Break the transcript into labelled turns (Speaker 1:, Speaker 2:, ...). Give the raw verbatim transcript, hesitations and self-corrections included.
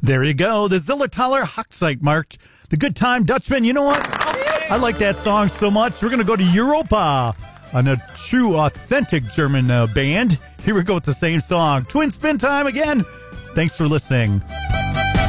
Speaker 1: There you go. The Zillertaler Hochzeit marked the Good Time Dutchman. You know what? I like that song so much. We're going to go to Europa on a true, authentic German uh, band. Here we go with the same song. Twin Spin time again. Thanks for listening.